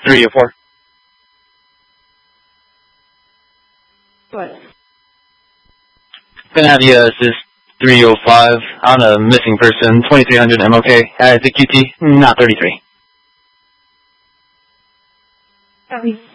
304. What? Gonna have you assist 305 on a missing person, 2300 MOK as a QT, not 33. Copy.